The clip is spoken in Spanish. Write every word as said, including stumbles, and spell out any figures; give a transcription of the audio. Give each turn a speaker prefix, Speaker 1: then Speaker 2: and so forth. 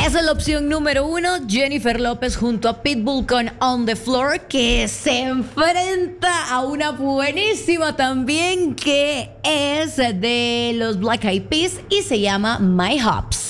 Speaker 1: Esa es la opción número uno. Jennifer López junto a Pitbull con On the Floor, que se enfrenta a una buenísima también que es de los Black Eyed Peas y se llama My Hops.